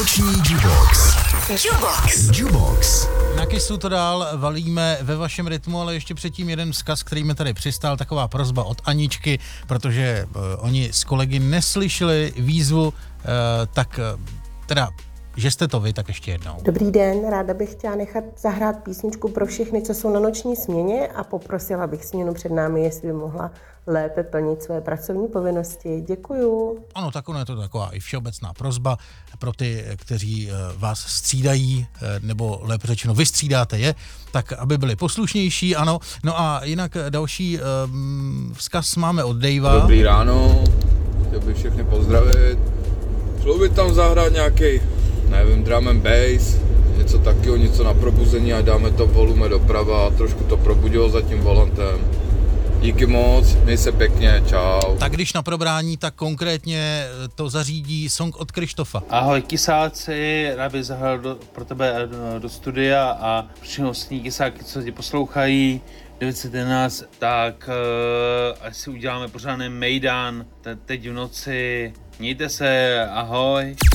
Noční Jukebox. Jukebox. Na Kissu to dál valíme ve vašem rytmu, ale ještě předtím jeden vzkaz, který mi tady přistál, taková prosba od Aničky, protože oni s kolegy neslyšeli výzvu, že jste to vy, tak ještě jednou. Dobrý den, ráda bych chtěla nechat zahrát písničku pro všechny, co jsou na noční směně a poprosila bych směnu před námi, jestli by mohla lépe plnit své pracovní povinnosti. Děkuju. Ano, tak ono je to taková i všeobecná prosba pro ty, kteří vás střídají, nebo lépe řečeno vy střídáte je, tak aby byli poslušnější, ano. No a jinak další vzkaz máme od Davea. Dobrý ráno, chtěl bych všechny pozdravit. Šlo by tam zahrát nějaký, nevím, drum and bass, něco takového, něco na probuzení a dáme to volume doprava, trošku to probudilo za tím volantem. Díky moc, měj se pěkně, čau. Tak když na probrání, tak konkrétně to zařídí song od Krištofa. Ahoj kysáci, rád bych zahrál pro tebe do studia a všechny ostatní kysáky, co tě poslouchají, 911, tak až si uděláme pořádný mejdan teď v noci. Mějte se, ahoj.